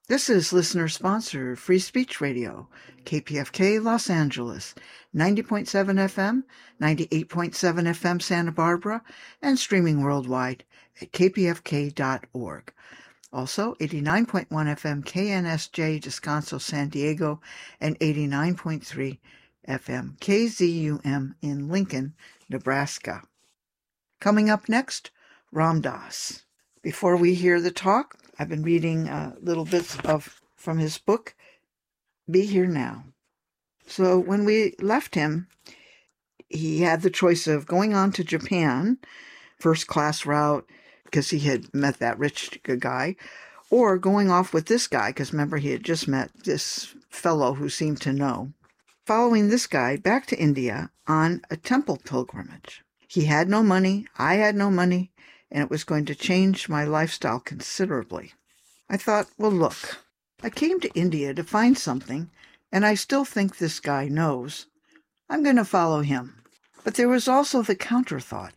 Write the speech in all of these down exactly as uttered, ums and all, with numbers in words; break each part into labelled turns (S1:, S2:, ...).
S1: This is listener-sponsored Free Speech Radio, K P F K Los Angeles, ninety point seven F M, ninety-eight point seven F M Santa Barbara, and streaming worldwide at k p f k dot org. Also, eighty-nine point one F M K N S J Descanso San Diego, and eighty-nine point three F M K Z U M in Lincoln, Nebraska. Coming up next, Ram Dass. Before we hear the talk, I've been reading uh, little bits of from his book, Be Here Now. So when we left him, he had the choice of going on to Japan, first class route, because he had met that rich guy, or going off with this guy, because remember he had just met this fellow who seemed to know, following this guy back to India on a temple pilgrimage. He had no money, I had no money, and it was going to change my lifestyle considerably. I thought, well, look, I came to India to find something, and I still think this guy knows. I'm going to follow him. But there was also the counter thought.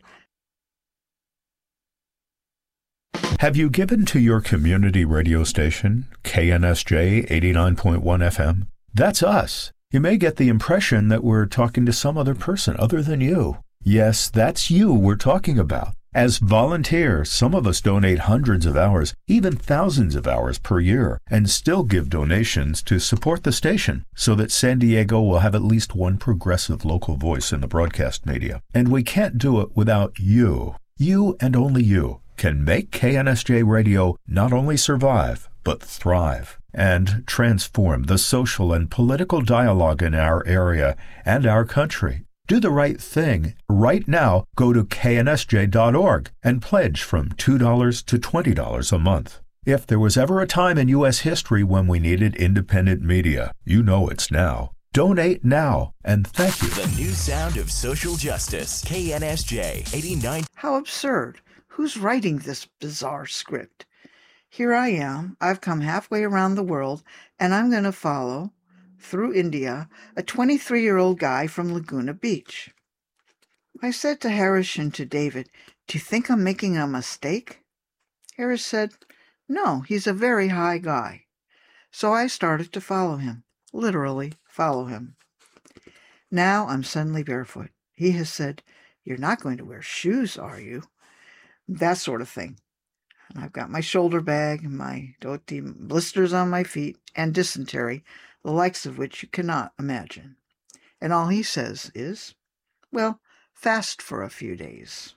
S2: Have you given to your community radio station, K N S J eighty-nine point one F M? That's us. You may get the impression that we're talking to some other person other than you. Yes, that's you we're talking about. As volunteers, some of us donate hundreds of hours, even thousands of hours per year, and still give donations to support the station so that San Diego will have at least one progressive local voice in the broadcast media. And we can't do it without you. You and only you can make K N S J Radio not only survive, but thrive and transform the social and political dialogue in our area and our country. Do the right thing. Right now, go to K N S J dot org and pledge from two dollars to twenty dollars a month. If there was ever a time in U S history when we needed independent media, you know it's now. Donate now, and thank you.
S3: The new sound of social justice. K N S J eighty-nine.
S1: How absurd. Who's writing this bizarre script? Here I am. I've come halfway around the world, and I'm going to follow, through India, a twenty-three-year-old guy from Laguna Beach. I said to Harris and to David, do you think I'm making a mistake? Harris said, no, he's a very high guy. So I started to follow him, literally follow him. Now I'm suddenly barefoot. He has said, you're not going to wear shoes, are you? That sort of thing. And I've got my shoulder bag, my dhoti, blisters on my feet, and dysentery, the likes of which you cannot imagine. And all he says is, well, fast for a few days.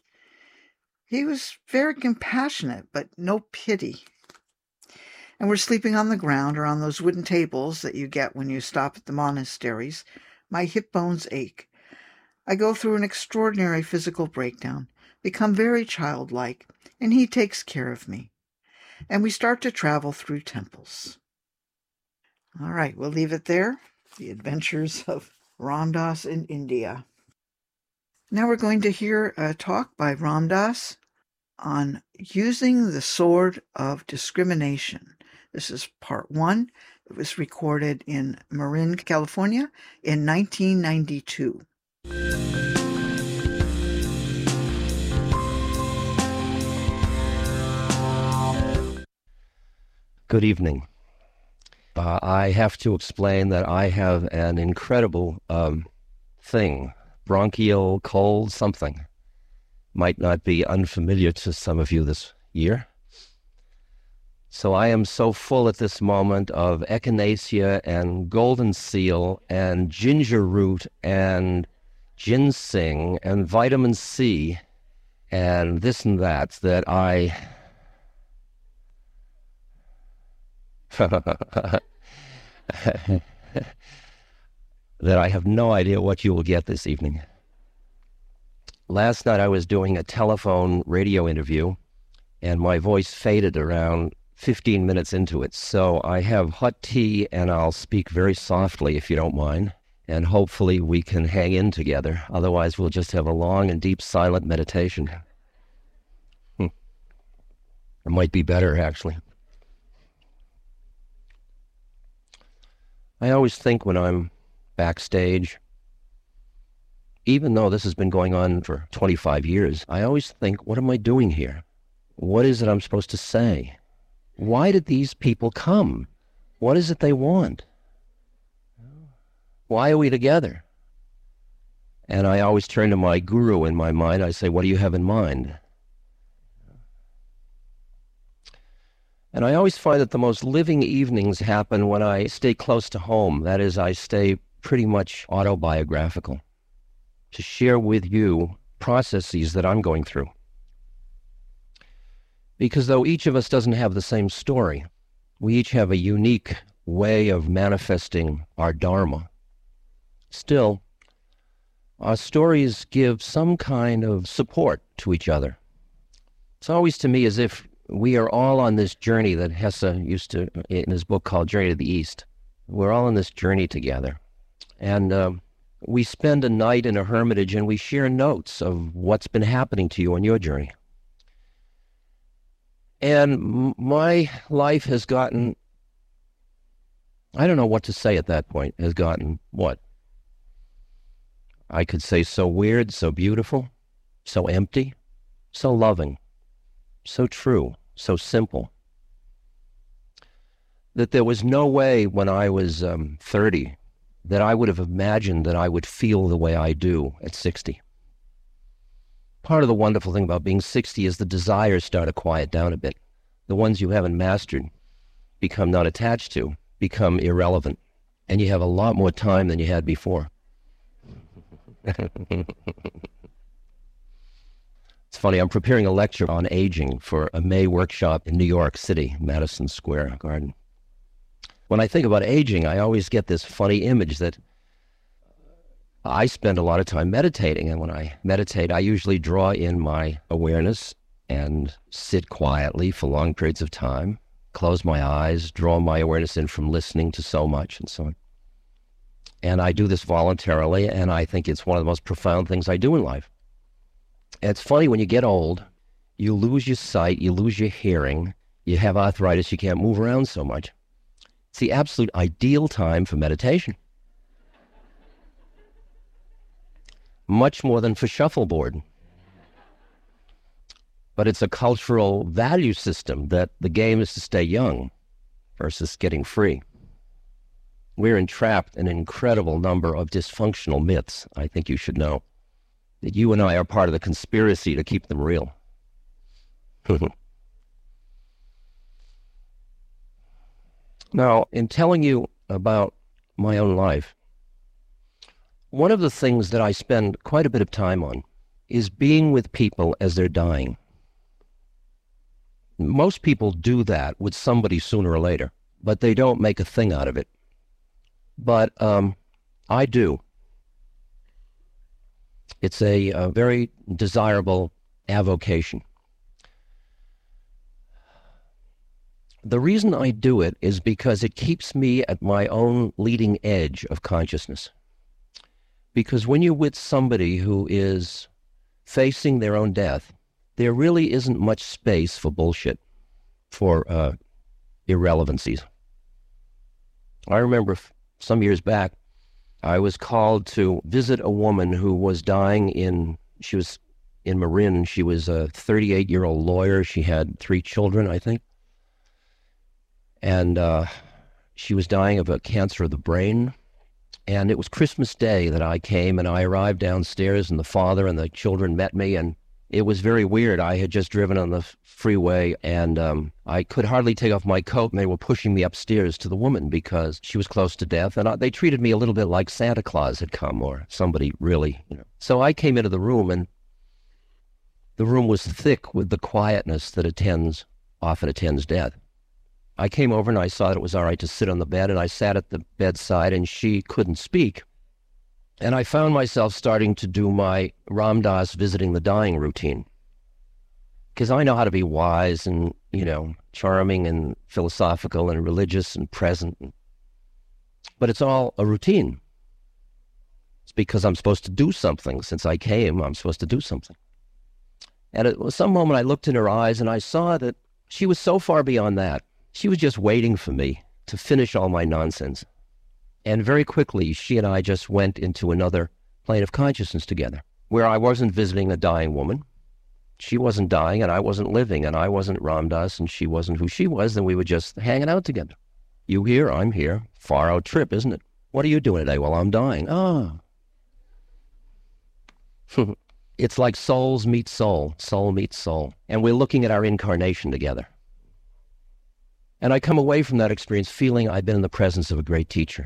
S1: He was very compassionate, but no pity. And we're sleeping on the ground or on those wooden tables that you get when you stop at the monasteries. My hip bones ache. I go through an extraordinary physical breakdown, become very childlike, and he takes care of me. And we start to travel through temples. All right, we'll leave it there. The Adventures of Ram Dass in India. Now we're going to hear a talk by Ram Dass on using the sword of discrimination. This is part one. It was recorded in Marin, California in nineteen ninety-two.
S4: Good evening. Uh, I have to explain that I have an incredible um, thing, bronchial cold something. Might not be unfamiliar to some of you this year. So I am so full at this moment of echinacea and golden seal and ginger root and ginseng and vitamin C and this and that that I... that I have no idea what you will get this evening. Last night I was doing a telephone radio interview and my voice faded around fifteen minutes into it. So I have hot tea and I'll speak very softly if you don't mind. And hopefully we can hang in together. Otherwise we'll just have a long and deep silent meditation. Hmm. It might be better actually. I always think when I'm backstage, even though this has been going on for twenty-five years, I always think, what am I doing here? What is it I'm supposed to say? Why did these people come? What is it they want? Why are we together? And I always turn to my guru in my mind. I say, what do you have in mind? And I always find that the most living evenings happen when I stay close to home. That is, I stay pretty much autobiographical, to share with you processes that I'm going through. Because though each of us doesn't have the same story, we each have a unique way of manifesting our dharma. Still, our stories give some kind of support to each other. It's always to me as if we are all on this journey that Hesse used to, in his book called Journey to the East. We're all on this journey together. And uh, we spend a night in a hermitage and we share notes of what's been happening to you on your journey. And m- my life has gotten, I don't know what to say at that point, has gotten what? I could say so weird, so beautiful, so empty, so loving, so true, so simple, that there was no way when I was um, thirty that I would have imagined that I would feel the way I do at sixty. Part of the wonderful thing about being sixty is the desires start to quiet down a bit. The ones you haven't mastered become not attached to, become irrelevant, and you have a lot more time than you had before. It's funny, I'm preparing a lecture on aging for a May workshop in New York City, Madison Square Garden. When I think about aging, I always get this funny image that I spend a lot of time meditating, and when I meditate, I usually draw in my awareness and sit quietly for long periods of time, close my eyes, draw my awareness in from listening to so much and so on. And I do this voluntarily, and I think it's one of the most profound things I do in life. And it's funny, when you get old, you lose your sight, you lose your hearing, you have arthritis, you can't move around so much. It's the absolute ideal time for meditation. Much more than for shuffleboard. But it's a cultural value system that the game is to stay young versus getting free. We're entrapped in an incredible number of dysfunctional myths. I think you should know that you and I are part of the conspiracy to keep them real. Now, in telling you about my own life, one of the things that I spend quite a bit of time on is being with people as they're dying. Most people do that with somebody sooner or later, but they don't make a thing out of it. But um, I do. It's a, a very desirable avocation. The reason I do it is because it keeps me at my own leading edge of consciousness. Because when you're with somebody who is facing their own death, there really isn't much space for bullshit, for uh, irrelevancies. I remember some years back, I was called to visit a woman who was dying in, she was in Marin. She was a thirty-eight-year-old lawyer. She had three children, I think. And uh, she was dying of a cancer of the brain. And it was Christmas Day that I came, and I arrived downstairs, and the father and the children met me, and it was very weird. I had just driven on the freeway, and um, I could hardly take off my coat, and they were pushing me upstairs to the woman because she was close to death, and I, they treated me a little bit like Santa Claus had come, or somebody really, you know. So I came into the room, and the room was thick with the quietness that attends, often attends death. I came over and I saw that it was all right to sit on the bed, and I sat at the bedside, and she couldn't speak. And I found myself starting to do my Ram Dass visiting the dying routine. Because I know how to be wise and, you know, charming and philosophical and religious and present. But it's all a routine. It's because I'm supposed to do something. Since I came, I'm supposed to do something. And at some moment I looked in her eyes and I saw that she was so far beyond that. She was just waiting for me to finish all my nonsense. And very quickly, she and I just went into another plane of consciousness together, where I wasn't visiting a dying woman. she wasn't dying and I wasn't living and I wasn't Ram Dass and she wasn't who she was, then we were just hanging out together. You here, I'm here. Far out trip, isn't it? What are you doing today? Well, I'm dying. Oh. It's like souls meet soul, soul meets soul. And we're looking at our incarnation together. And I come away from that experience feeling I've been in the presence of a great teacher.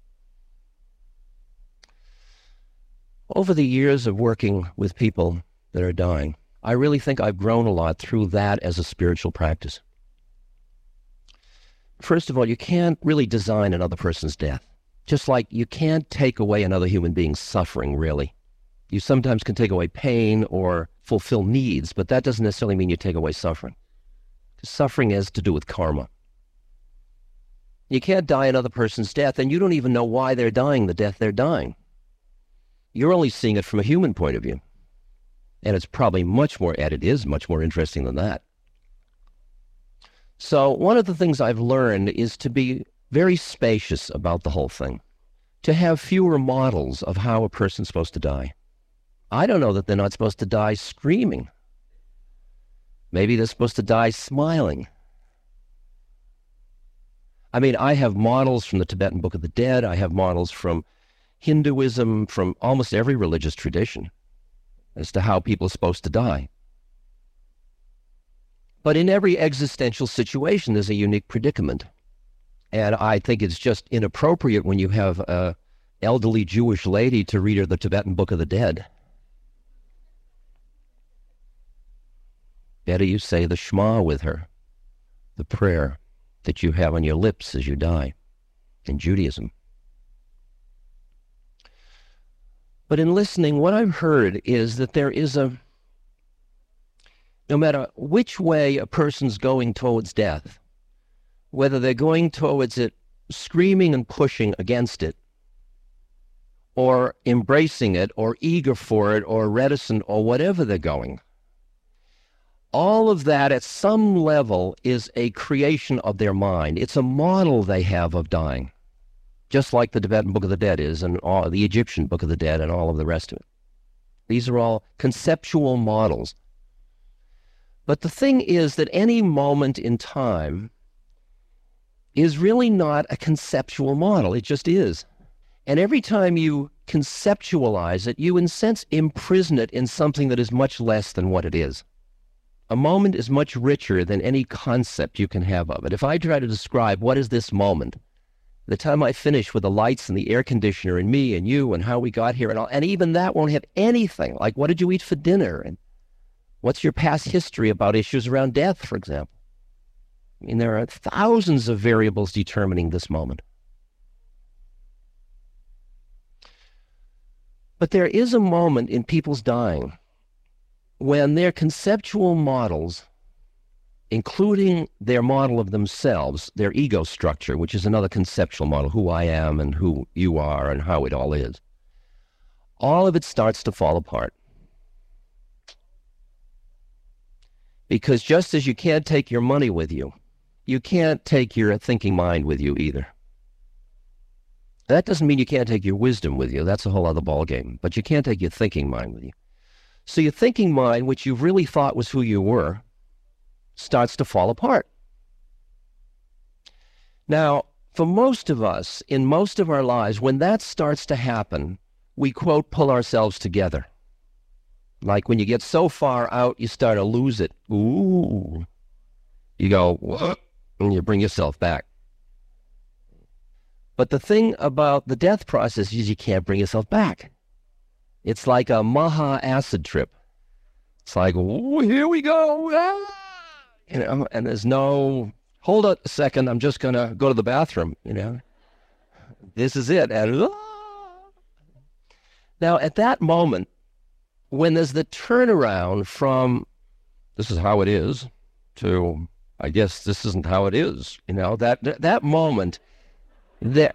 S4: Over the years of working with people that are dying, I really think I've grown a lot through that as a spiritual practice. First of all, you can't really design another person's death. Just like you can't take away another human being's suffering, really. You sometimes can take away pain or fulfill needs, but that doesn't necessarily mean you take away suffering. Suffering has to do with karma. You can't die another person's death, and you don't even know why they're dying the death they're dying. You're only seeing it from a human point of view. And it's probably much more, and it is much more interesting than that. So one of the things I've learned is to be very spacious about the whole thing, to have fewer models of how a person's supposed to die. I don't know that they're not supposed to die screaming. Maybe they're supposed to die smiling. I mean, I have models from the Tibetan Book of the Dead. I have models from Hinduism, from almost every religious tradition as to how people are supposed to die. But in every existential situation, there's a unique predicament. And I think it's just inappropriate when you have an elderly Jewish lady to read her the Tibetan Book of the Dead. Better you say the Shema with her, the prayer that you have on your lips as you die in Judaism. But in listening, what I've heard is that there is a, no matter which way a person's going towards death, whether they're going towards it screaming and pushing against it, or embracing it, or eager for it, or reticent, or whatever they're going, all of that at some level is a creation of their mind. It's a model they have of dying, just like the Tibetan Book of the Dead is, and all, the Egyptian Book of the Dead, and all of the rest of it. These are all conceptual models. But the thing is that any moment in time is really not a conceptual model. It just is. And every time you conceptualize it, you in a sense imprison it in something that is much less than what it is. A moment is much richer than any concept you can have of it. If I try to describe what is this moment, the time I finish with the lights and the air conditioner and me and you and how we got here and all, and even that won't have anything. Like, what did you eat for dinner? And what's your past history about issues around death, for example? I mean, there are thousands of variables determining this moment. But there is a moment in people's dying when their conceptual models, including their model of themselves, their ego structure, which is another conceptual model, who I am and who you are and how it all is, all of it starts to fall apart. Because just as you can't take your money with you, you can't take your thinking mind with you either. That doesn't mean you can't take your wisdom with you. That's a whole other ballgame. But you can't take your thinking mind with you. So your thinking mind, which you really thought was who you were, starts to fall apart. Now, for most of us, in most of our lives, when that starts to happen, we, quote, pull ourselves together. Like when you get so far out, you start to lose it. Ooh. You go, what? And you bring yourself back. But the thing about the death process is you can't bring yourself back. It's like a Maha acid trip. It's like, oh, here we go. Ah! You know, and there's no, hold on a second, I'm just going to go to the bathroom, you know. This is it. And ah! Now, at that moment, when there's the turnaround from, this is how it is, to, I guess this isn't how it is, you know, that that moment, there,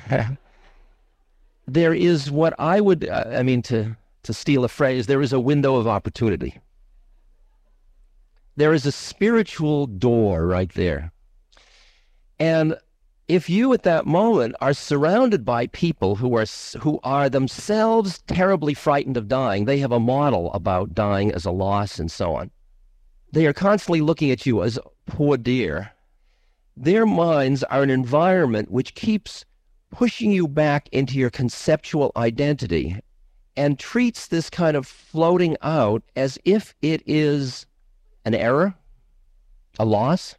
S4: there is what I would, I mean, to, to steal a phrase, there is a window of opportunity. There is a spiritual door right there. And if you at that moment are surrounded by people who are who are themselves terribly frightened of dying, they have a model about dying as a loss and so on. They are constantly looking at you as poor dear. Their minds are an environment which keeps pushing you back into your conceptual identity and treats this kind of floating out as if it is an error, a loss.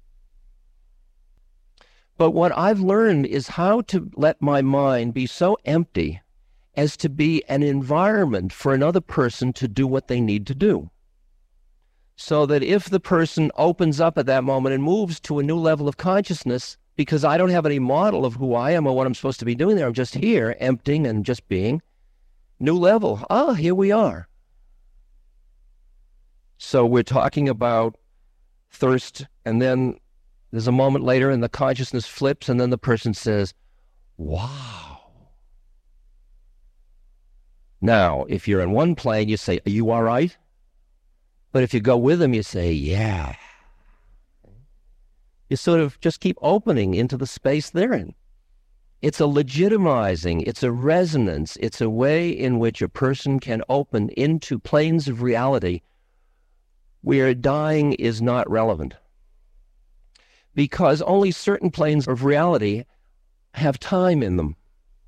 S4: But what I've learned is how to let my mind be so empty as to be an environment for another person to do what they need to do. So that if the person opens up at that moment and moves to a new level of consciousness, because I don't have any model of who I am or what I'm supposed to be doing there, I'm just here, emptying and just being, new level. Ah, here we are. So we're talking about thirst, and then there's a moment later and the consciousness flips, and then the person says, wow. Now, if you're in one plane, you say, are you all right? But if you go with them, you say, yeah. You sort of just keep opening into the space they're in. It's a legitimizing, it's a resonance, it's a way in which a person can open into planes of reality where dying is not relevant. Because only certain planes of reality have time in them,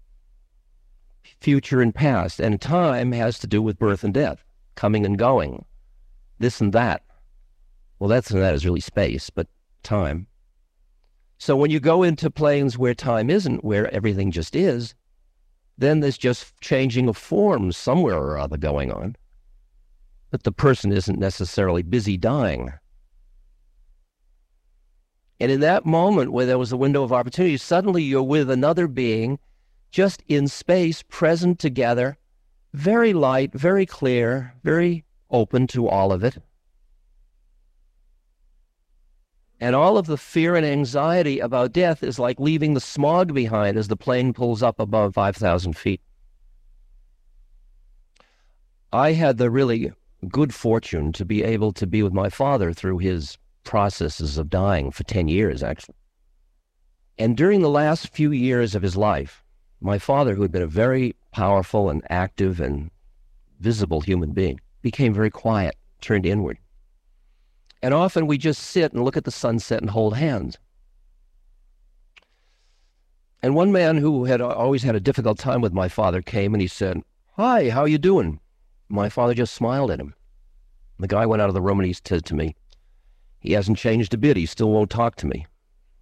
S4: future and past, and time has to do with birth and death, coming and going, this and that. Well, that's and that is really space, but time. So when you go into planes where time isn't, where everything just is, then there's just changing of forms somewhere or other going on. But the person isn't necessarily busy dying. And in that moment where there was a window of opportunity, suddenly you're with another being, just in space, present together, very light, very clear, very open to all of it. And all of the fear and anxiety about death is like leaving the smog behind as the plane pulls up above five thousand feet. I had the really good fortune to be able to be with my father through his processes of dying for ten years, actually. And during the last few years of his life, my father, who had been a very powerful and active and visible human being, became very quiet, turned inward. And often we just sit and look at the sunset and hold hands. And one man who had always had a difficult time with my father came and he said, "Hi, how you doing?" My father just smiled at him. The guy went out of the room and he said to me, "He hasn't changed a bit. He still won't talk to me."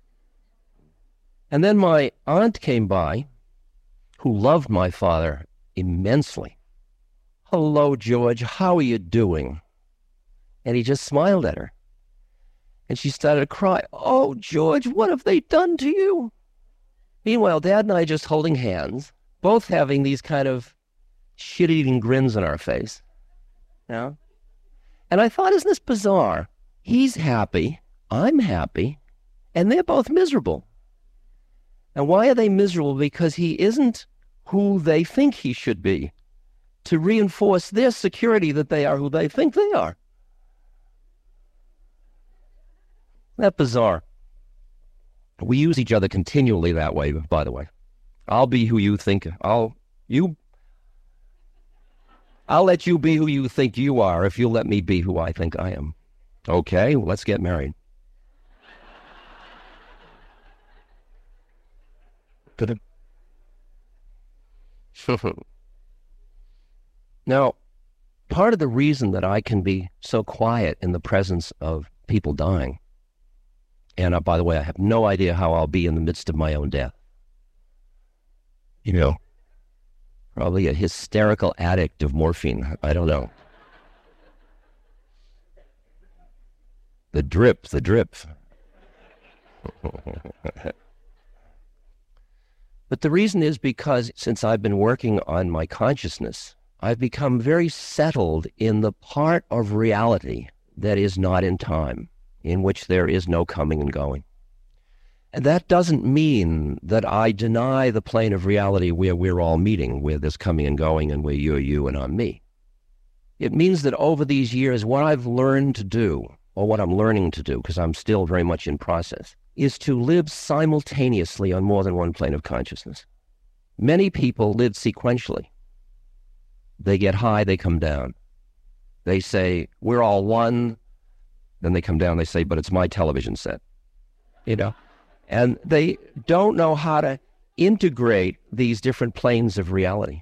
S4: And then my aunt came by, who loved my father immensely. "Hello, George. How are you doing?" And he just smiled at her. And she started to cry. "Oh, George, what have they done to you?" Meanwhile, Dad and I just holding hands, both having these kind of shit-eating grins on our face. You know? And I thought, isn't this bizarre? He's happy, I'm happy, and they're both miserable. And why are they miserable? Because he isn't who they think he should be, to reinforce their security that they are who they think they are. That bizarre. We use each other continually that way, by the way. I'll be who you think. I'll you. I'll let you be who you think you are if you'll let me be who I think I am. Okay, well, let's get married. Good. Now, part of the reason that I can be so quiet in the presence of people dying, and uh, by the way, I have no idea how I'll be in the midst of my own death. You know, probably a hysterical addict of morphine. I don't know. The drip, the drip. But the reason is because since I've been working on my consciousness, I've become very settled in the part of reality that is not in time, in which there is no coming and going. And that doesn't mean that I deny the plane of reality where we're all meeting, where there's coming and going and where you're you and I'm me. It means that over these years, what I've learned to do, or what I'm learning to do, because I'm still very much in process, is to live simultaneously on more than one plane of consciousness. Many people live sequentially. They get high, they come down. They say, we're all one. Then they come down, they say, but it's my television set. You know? And they don't know how to integrate these different planes of reality.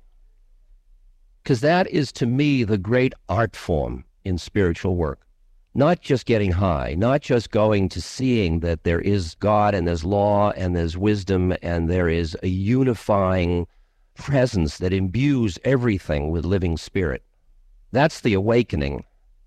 S4: Because that is, to me, the great art form in spiritual work. Not just getting high, not just going to seeing that there is God and there's law and there's wisdom and there is a unifying presence that imbues everything with living spirit. That's the awakening.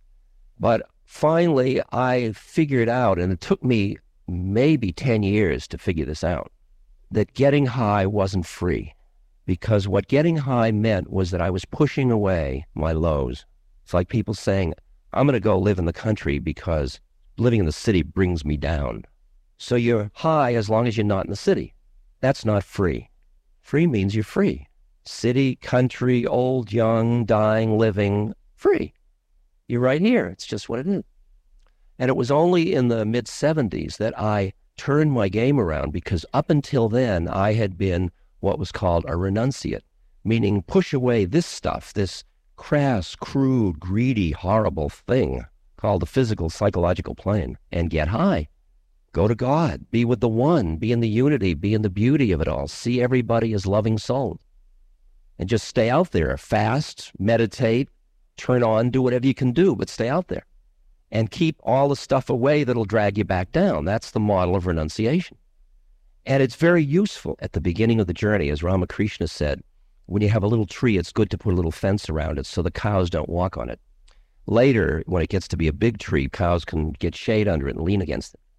S4: But finally, I figured out, and it took me maybe ten years to figure this out, that getting high wasn't free. Because what getting high meant was that I was pushing away my lows. It's like people saying, I'm going to go live in the country because living in the city brings me down. So you're high as long as you're not in the city. That's not free. Free means you're free. City, country, old, young, dying, living, free. You're right here. It's just what it is. And it was only in the mid seventies that I turned my game around, because up until then I had been what was called a renunciate, meaning push away this stuff, this crass, crude, greedy, horrible thing called the physical, psychological plane, and get high. Go to God. Be with the one. Be in the unity. Be in the beauty of it all. See everybody as loving souls. And just stay out there. Fast, meditate, turn on, do whatever you can do, but stay out there. And keep all the stuff away that'll drag you back down. That's the model of renunciation. And it's very useful at the beginning of the journey, as Ramakrishna said. When you have a little tree, it's good to put a little fence around it so the cows don't walk on it. Later, when it gets to be a big tree, cows can get shade under it and lean against it.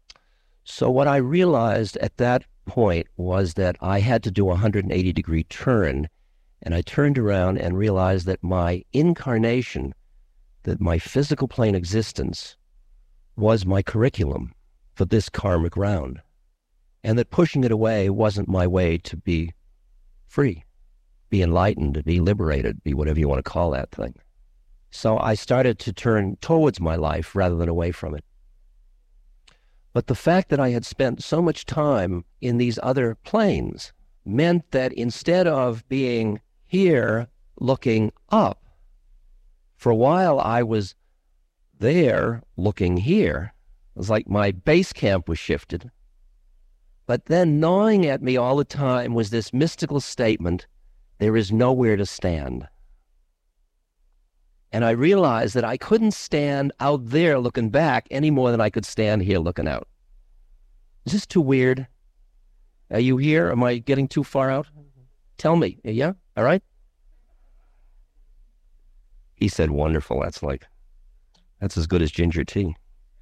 S4: So what I realized at that point was that I had to do a one hundred eighty degree turn, and I turned around and realized that my incarnation, that my physical plane existence, was my curriculum for this karmic round, and that pushing it away wasn't my way to be free. Be enlightened, be liberated, be whatever you want to call that thing. So I started to turn towards my life rather than away from it. But the fact that I had spent so much time in these other planes meant that instead of being here looking up, for a while I was there looking here. It was like my base camp was shifted. But then gnawing at me all the time was this mystical statement, there is nowhere to stand. And I realized that I couldn't stand out there looking back any more than I could stand here looking out. Is this too weird? Are you here? Am I getting too far out? Tell me. Yeah? All right? He said, wonderful. That's like, that's as good as ginger tea.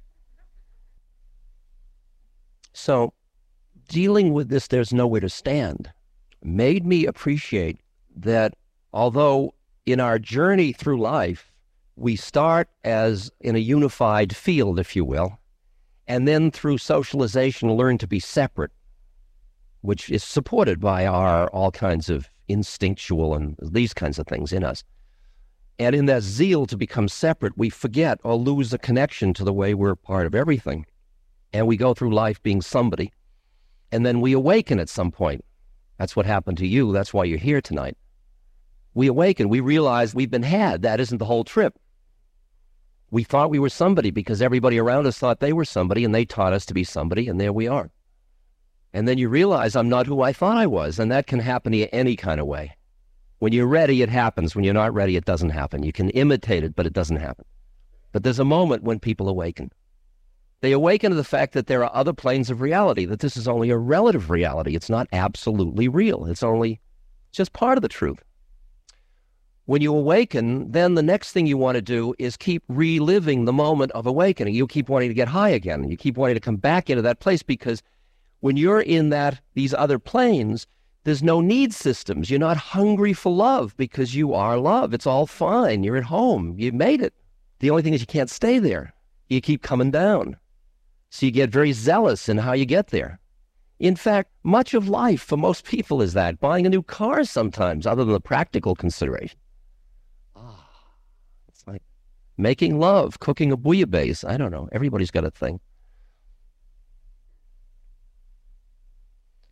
S4: So dealing with this, there's nowhere to stand, made me appreciate that although in our journey through life, we start as in a unified field, if you will, and then through socialization learn to be separate, which is supported by our all kinds of instinctual and these kinds of things in us. And in that zeal to become separate, we forget or lose the connection to the way we're part of everything. And we go through life being somebody, and then we awaken at some point. That's what happened to you. That's why you're here tonight. We awaken. We realize we've been had. That isn't the whole trip. We thought we were somebody because everybody around us thought they were somebody, and they taught us to be somebody, and there we are. And then you realize I'm not who I thought I was, and that can happen to you any kind of way. When you're ready, it happens. When you're not ready, it doesn't happen. You can imitate it, but it doesn't happen. But there's a moment when people awaken. They awaken to the fact that there are other planes of reality, that this is only a relative reality. It's not absolutely real. It's only just part of the truth. When you awaken, then the next thing you want to do is keep reliving the moment of awakening. You keep wanting to get high again. You keep wanting to come back into that place, because when you're in that these other planes, there's no need systems. You're not hungry for love because you are love. It's all fine. You're at home. You made it. The only thing is you can't stay there. You keep coming down. So you get very zealous in how you get there. In fact, much of life for most people is that. Buying a new car sometimes, other than the practical consideration. Ah, it's like making love, cooking a bouillabaisse. I don't know. Everybody's got a thing.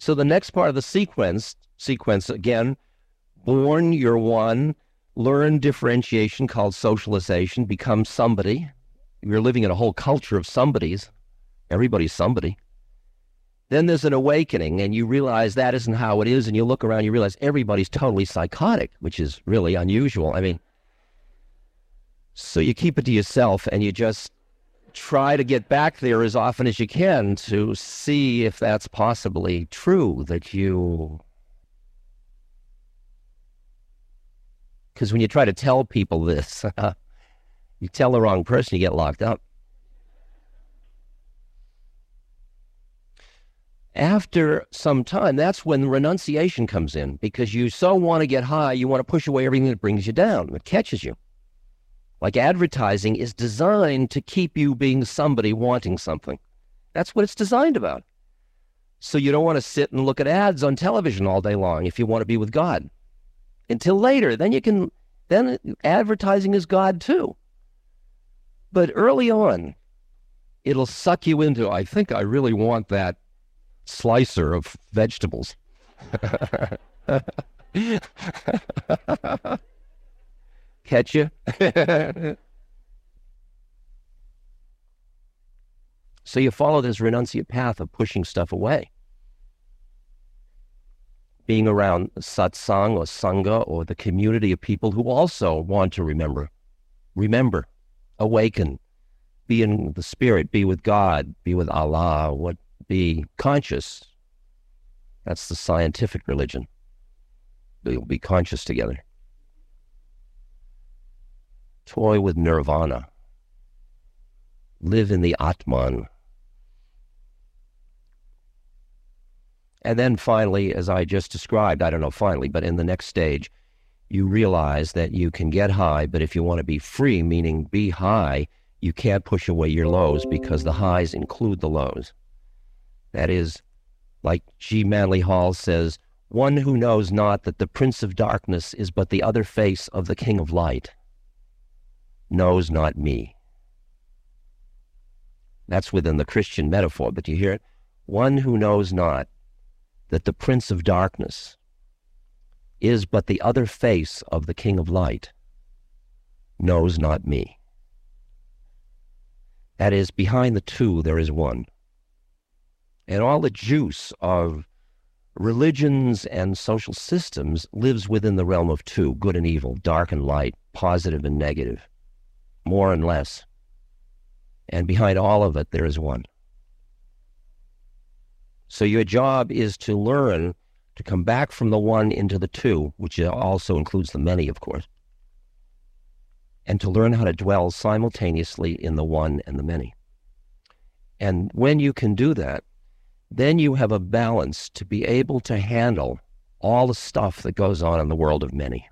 S4: So the next part of the sequence, sequence again, born, you're one, learn differentiation called socialization, become somebody. You're living in a whole culture of somebodies. Everybody's somebody. Then there's an awakening, and you realize that isn't how it is, and you look around, you realize everybody's totally psychotic, which is really unusual. I mean, so you keep it to yourself, and you just try to get back there as often as you can to see if that's possibly true, that you... Because when you try to tell people this, you tell the wrong person, you get locked up. After some time, that's when renunciation comes in, because you so want to get high, you want to push away everything that brings you down, that catches you. Like advertising is designed to keep you being somebody wanting something. That's what it's designed about. So you don't want to sit and look at ads on television all day long if you want to be with God. Until later, then you can, then advertising is God too. But early on, it'll suck you into, I think I really want that slicer of vegetables. Catch you? So you follow this renunciate path of pushing stuff away. Being around satsang or sangha or the community of people who also want to remember. Remember, awaken, be in the spirit, be with God, be with Allah, what be conscious. That's the scientific religion. We'll be conscious together. Toy with nirvana. Live in the Atman. And then finally, as I just described, I don't know finally, but in the next stage, you realize that you can get high, but if you want to be free, meaning be high, you can't push away your lows because the highs include the lows. That is, like G. Manly Hall says, one who knows not that the Prince of Darkness is but the other face of the King of Light, knows not me. That's within the Christian metaphor, but you hear it? One who knows not that the Prince of Darkness is but the other face of the King of Light, knows not me. That is, behind the two there is one. And all the juice of religions and social systems lives within the realm of two, good and evil, dark and light, positive and negative, more and less. And behind all of it, there is one. So your job is to learn to come back from the one into the two, which also includes the many, of course, and to learn how to dwell simultaneously in the one and the many. And when you can do that, then you have a balance to be able to handle all the stuff that goes on in the world of many,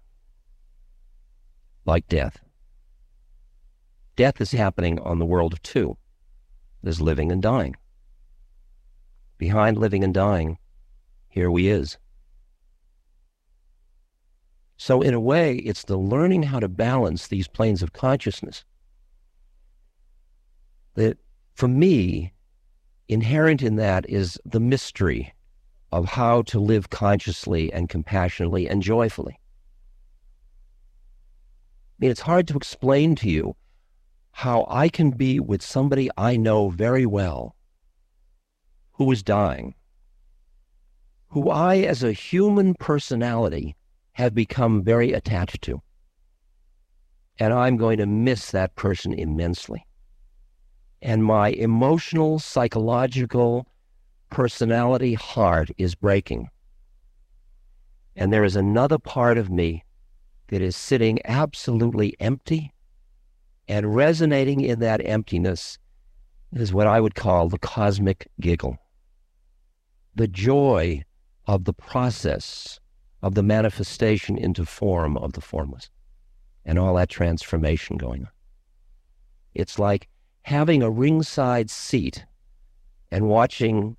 S4: like death. Death is happening on the world of two. There's living and dying. Behind living and dying, here we is. So in a way, it's the learning how to balance these planes of consciousness that, for me, inherent in that is the mystery of how to live consciously and compassionately and joyfully. I mean, it's hard to explain to you how I can be with somebody I know very well who is dying, who I, as a human personality, have become very attached to. And I'm going to miss that person immensely. And my emotional, psychological, personality heart is breaking. And there is another part of me that is sitting absolutely empty, and resonating in that emptiness is what I would call the cosmic giggle. The joy of the process of the manifestation into form of the formless and all that transformation going on. It's like having a ringside seat and watching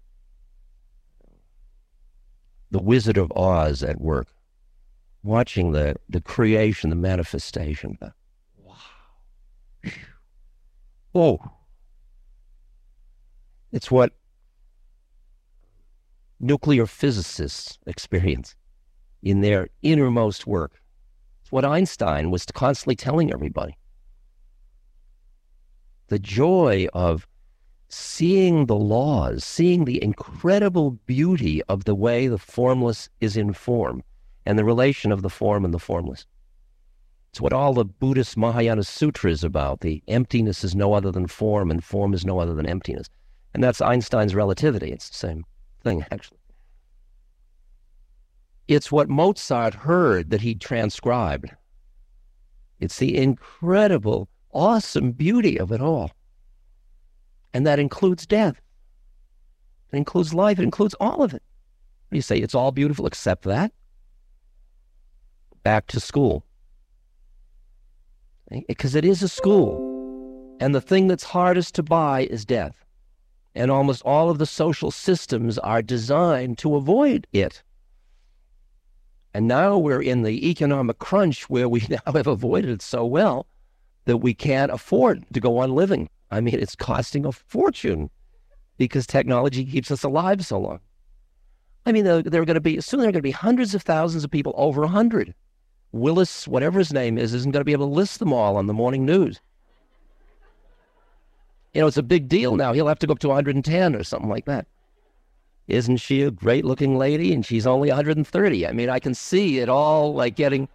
S4: the Wizard of Oz at work, watching the, the creation, the manifestation. The, wow. Oh. It's what nuclear physicists experience in their innermost work. It's what Einstein was constantly telling everybody. The joy of seeing the laws, seeing the incredible beauty of the way the formless is in form and the relation of the form and the formless. It's what all the Buddhist Mahayana Sutra is about. The emptiness is no other than form, and form is no other than emptiness. And that's Einstein's relativity. It's the same thing, actually. It's what Mozart heard that he transcribed. It's the incredible, awesome beauty of it all. And that includes death. It includes life. It includes all of it. You say it's all beautiful except that. Back to school. Because it is a school. And the thing that's hardest to buy is death. And almost all of the social systems are designed to avoid it. And now we're in the economic crunch where we now have avoided it so well that we can't afford to go on living. I mean, it's costing a fortune because technology keeps us alive so long. I mean, there, there are going to be, soon there are going to be hundreds of thousands of people, over a hundred. Willis, whatever his name is, isn't going to be able to list them all on the morning news. You know, it's a big deal now. He'll have to go up to one hundred ten or something like that. Isn't she a great-looking lady? And she's only one hundred thirty. I mean, I can see it all like getting...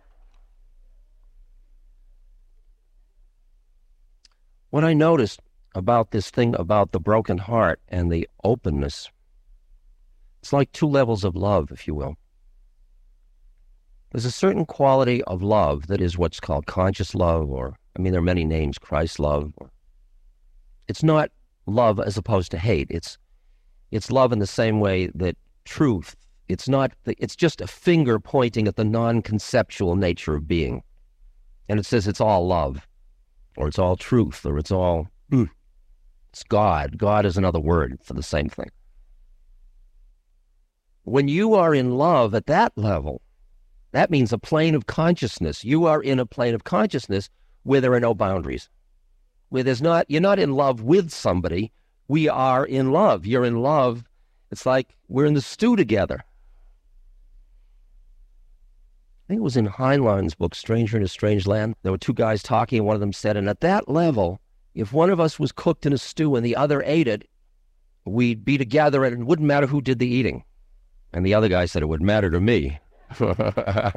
S4: What I noticed about this thing about the broken heart and the openness, it's like two levels of love, if you will. There's a certain quality of love that is what's called conscious love, or, I mean, there are many names, Christ love. Or, it's not love as opposed to hate. It's it's love in the same way that truth, it's not, the, it's just a finger pointing at the non-conceptual nature of being. And it says it's all love, or it's all truth, or it's all, mm, it's God. God is another word for the same thing. When you are in love at that level, that means a plane of consciousness. You are in a plane of consciousness where there are no boundaries. Where there's not, you're not in love with somebody. We are in love. You're in love. It's like we're in the stew together. I think it was in Heinlein's book, Stranger in a Strange Land. There were two guys talking, and one of them said, and at that level, if one of us was cooked in a stew and the other ate it, we'd be together and it wouldn't matter who did the eating. And the other guy said, it would matter to me. A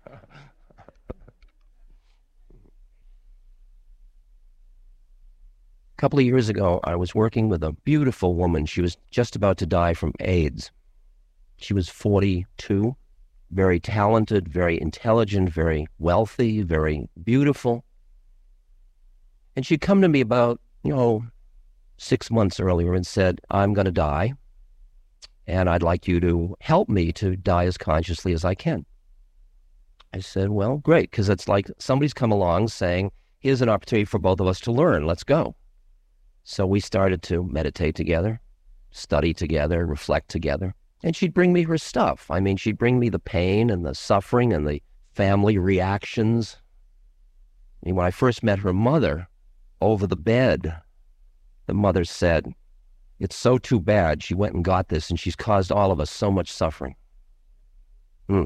S4: couple of years ago, I was working with a beautiful woman. She was just about to die from AIDS. She was forty-two, very talented, very intelligent, very wealthy, very beautiful. And she'd come to me about, you know, six months earlier and said, I'm going to die, and I'd like you to help me to die as consciously as I can. I said, well, great, because it's like somebody's come along saying, here's an opportunity for both of us to learn. Let's go. So we started to meditate together, study together, reflect together. And she'd bring me her stuff. I mean, she'd bring me the pain and the suffering and the family reactions. I mean, when I first met her mother over the bed, the mother said, it's so too bad she went and got this and she's caused all of us so much suffering. Hmm.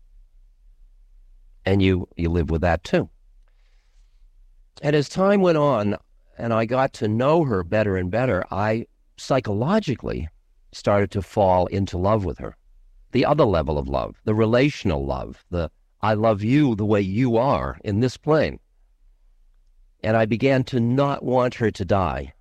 S4: And you, you live with that too. And as time went on and I got to know her better and better, I psychologically started to fall into love with her. The other level of love, the relational love, the I love you the way you are in this plane. And I began to not want her to die.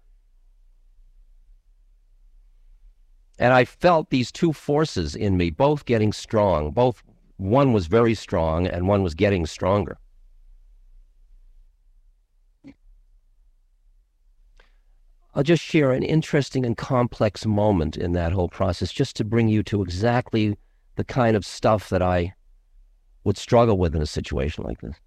S4: And I felt these two forces in me, both getting strong. Both, one was very strong and one was getting stronger. I'll just share an interesting and complex moment in that whole process, just to bring you to exactly the kind of stuff that I would struggle with in a situation like this.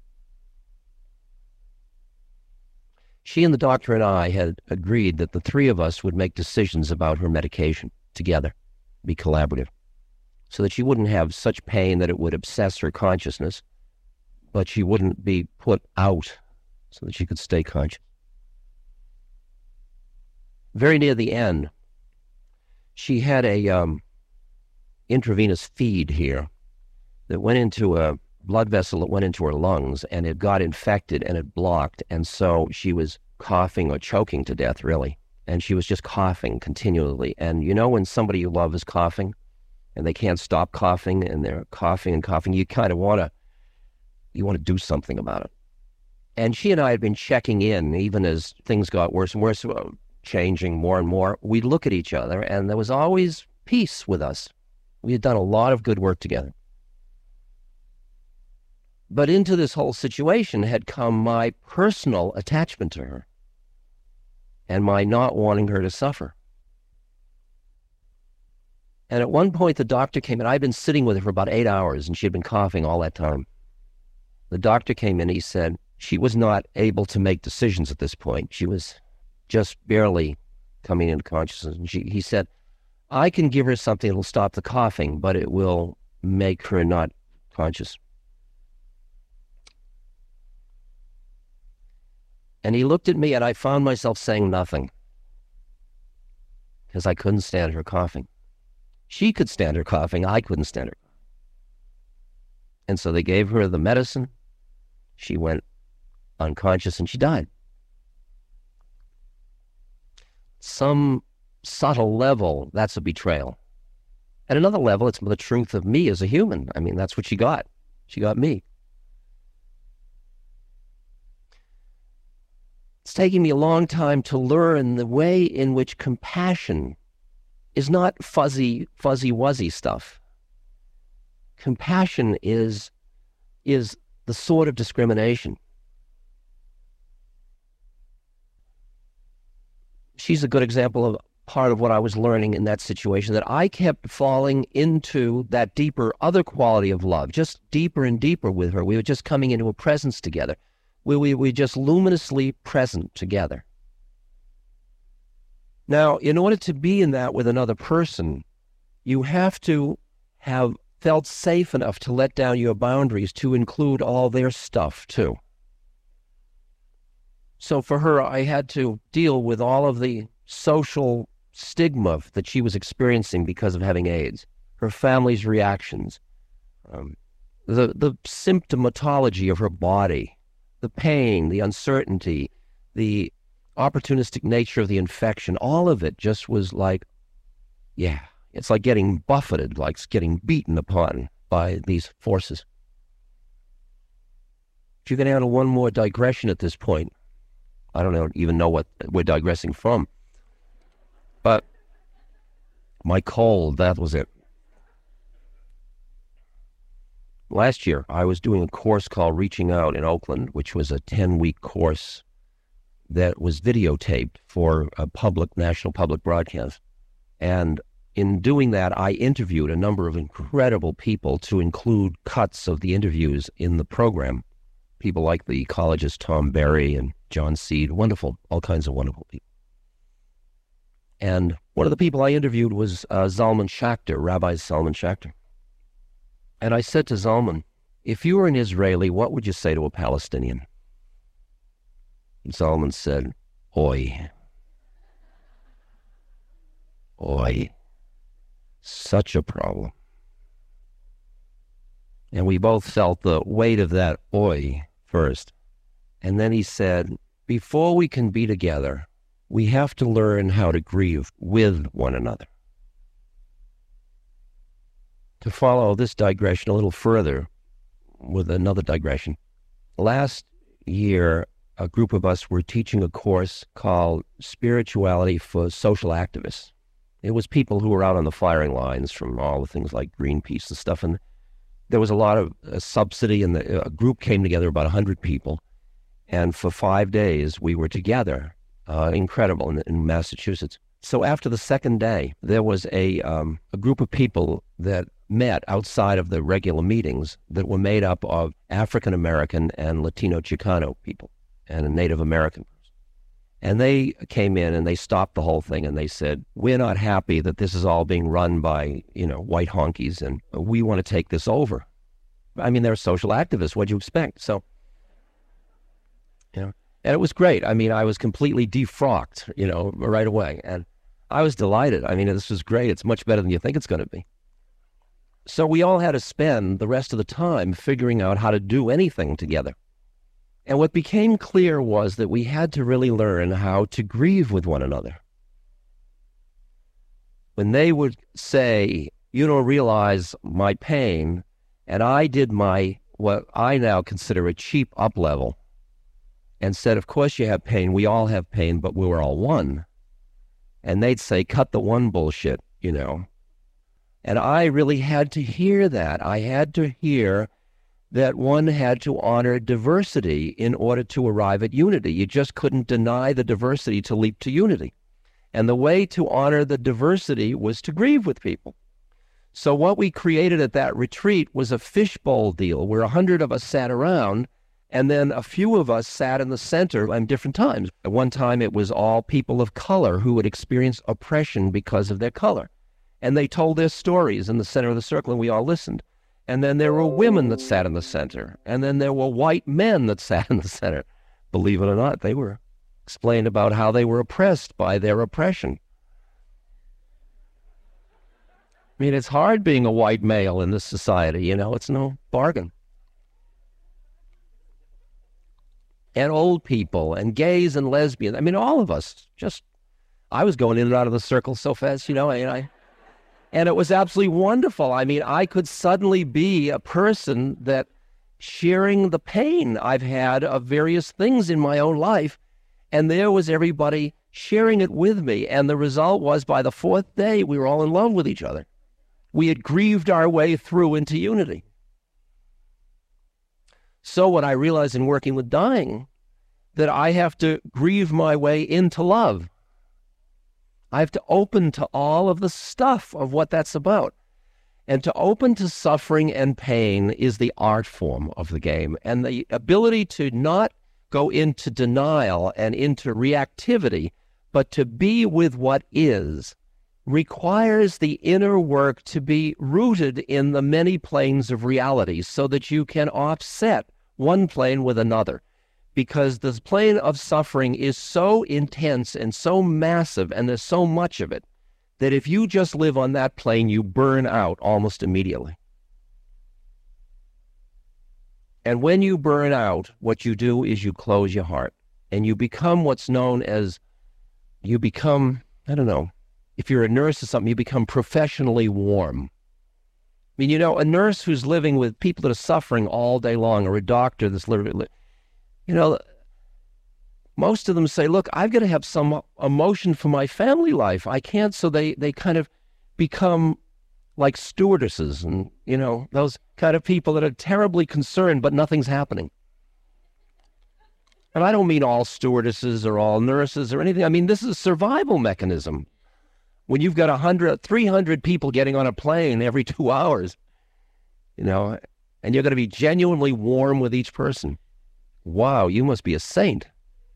S4: She and the doctor and I had agreed that the three of us would make decisions about her medication together, be collaborative, so that she wouldn't have such pain that it would obsess her consciousness, but she wouldn't be put out so that she could stay conscious. Very near the end, she had a um, intravenous feed here that went into a blood vessel that went into her lungs, and it got infected and it blocked. And so she was coughing or choking to death, really. And she was just coughing continually. And you know, when somebody you love is coughing and they can't stop coughing and they're coughing and coughing, you kind of want to, you want to do something about it. And she and I had been checking in, even as things got worse and worse, changing more and more. We'd look at each other and there was always peace with us. We had done a lot of good work together. But into this whole situation had come my personal attachment to her and my not wanting her to suffer. And at one point, the doctor came in. I'd been sitting with her for about eight hours, and she had been coughing all that time. The doctor came in. He said she was not able to make decisions at this point. She was just barely coming into consciousness. And she, he said, I can give her something that will stop the coughing, but it will make her not conscious. And he looked at me, and I found myself saying nothing because I couldn't stand her coughing. She could stand her coughing. I couldn't stand her. And so they gave her the medicine. She went unconscious, and she died. Some subtle level, that's a betrayal. At another level, it's the truth of me as a human. I mean, that's what she got. She got me. It's taking me a long time to learn the way in which compassion is not fuzzy, fuzzy-wuzzy stuff. Compassion is, is the sort of discrimination. She's a good example of part of what I was learning in that situation, that I kept falling into that deeper other quality of love, just deeper and deeper with her. We were just coming into a presence together. We we we just luminously present together. Now, in order to be in that with another person, you have to have felt safe enough to let down your boundaries to include all their stuff too. So for her, I had to deal with all of the social stigma that she was experiencing because of having AIDS, her family's reactions, um, the the symptomatology of her body, the pain, the uncertainty, the opportunistic nature of the infection, all of it just was like, yeah, it's like getting buffeted, like getting beaten upon by these forces. If you can handle one more digression at this point, I don't know, even know what we're digressing from, but my cold, that was it. Last year, I was doing a course called Reaching Out in Oakland, which was a ten-week course that was videotaped for a public, national public broadcast. And in doing that, I interviewed a number of incredible people to include cuts of the interviews in the program. People like the ecologist Tom Berry and John Seed, wonderful, all kinds of wonderful people. And one of the people I interviewed was uh, Zalman Schachter, Rabbi Zalman Schachter. And I said to Zalman, if you were an Israeli, what would you say to a Palestinian? And Zalman said, oi. Oi. Such a problem. And we both felt the weight of that oi first. And then he said, before we can be together, we have to learn how to grieve with one another. To follow this digression a little further with another digression, last year, a group of us were teaching a course called Spirituality for Social Activists. It was people who were out on the firing lines from all the things like Greenpeace and stuff, and there was a lot of uh, subsidy, and the, a group came together, about one hundred people, and for five days we were together, uh, incredible, in, in Massachusetts. So after the second day, there was a, um, a group of people that met outside of the regular meetings that were made up of African American and Latino Chicano people and a Native American person. And they came in and they stopped the whole thing and they said, we're not happy that this is all being run by, you know, white honkies, and we want to take this over. I mean, they're social activists. What'd you expect? So, you know, and it was great. I mean, I was completely defrocked, you know, right away. And I was delighted. I mean, this was great. It's much better than you think it's going to be. So we all had to spend the rest of the time figuring out how to do anything together. And what became clear was that we had to really learn how to grieve with one another. When they would say, you don't realize my pain, and I did my, what I now consider a cheap up level, and said, of course you have pain, we all have pain, but we're all one. And they'd say, cut the one bullshit, you know. And I really had to hear that. I had to hear that one had to honor diversity in order to arrive at unity. You just couldn't deny the diversity to leap to unity. And the way to honor the diversity was to grieve with people. So what we created at that retreat was a fishbowl deal where a hundred of us sat around, and then a few of us sat in the center at different times. At one time, it was all people of color who had experienced oppression because of their color. And they told their stories in the center of the circle, and we all listened. And then there were women that sat in the center. And then there were white men that sat in the center. Believe it or not, they were explained about how they were oppressed by their oppression. I mean, it's hard being a white male in this society, you know, it's no bargain. And old people, and gays and lesbians, I mean, all of us, just, I was going in and out of the circle so fast, you know, and I, and it was absolutely wonderful. I mean, I could suddenly be a person that sharing the pain I've had of various things in my own life, and there was everybody sharing it with me, and the result was by the fourth day, we were all in love with each other. We had grieved our way through into unity. So what I realized in working with dying, that I have to grieve my way into love. I have to open to all of the stuff of what that's about. And to open to suffering and pain is the art form of the game. And the ability to not go into denial and into reactivity, but to be with what is, requires the inner work to be rooted in the many planes of reality so that you can offset one plane with another. Because the plane of suffering is so intense and so massive, and there's so much of it, that if you just live on that plane, you burn out almost immediately. And when you burn out, what you do is you close your heart, and you become what's known as, you become, I don't know, if you're a nurse or something, you become professionally warm. I mean, you know, a nurse who's living with people that are suffering all day long, or a doctor that's literally, you know, most of them say, look, I've got to have some emotion for my family life. I can't, so they, they kind of become like stewardesses and, you know, those kind of people that are terribly concerned, but nothing's happening. And I don't mean all stewardesses or all nurses or anything. I mean, this is a survival mechanism. When you've got one hundred, three hundred people getting on a plane every two hours, you know, and you're going to be genuinely warm with each person. Wow, you must be a saint.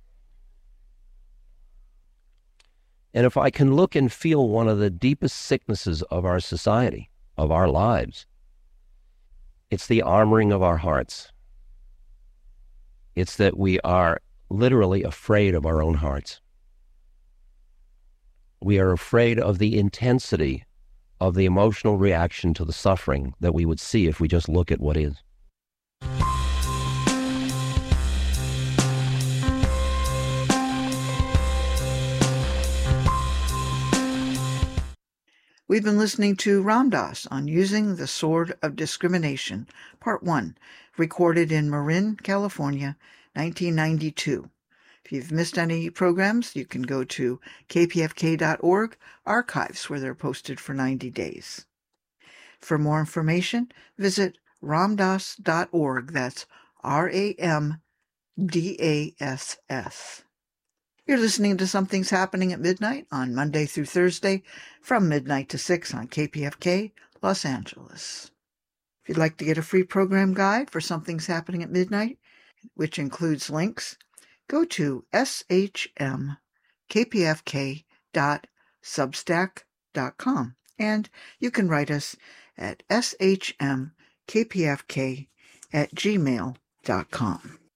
S4: And if I can look and feel one of the deepest sicknesses of our society, of our lives, it's the armoring of our hearts. It's that we are literally afraid of our own hearts. We are afraid of the intensity of the emotional reaction to the suffering that we would see if we just look at what is.
S1: We've been listening to Ram Dass on Using the Sword of Discrimination, Part one, recorded in Marin, California, nineteen ninety-two. If you've missed any programs, you can go to k p f k dot org archives, where they're posted for ninety days. For more information, visit ramdass dot org. That's R A M D A S S. You're listening to Something's Happening at Midnight on Monday through Thursday from midnight to six on K P F K, Los Angeles. If you'd like to get a free program guide for Something's Happening at Midnight, which includes links, go to s h m k p f k dot substack dot com, and you can write us at s h m k p f k at gmail dot com.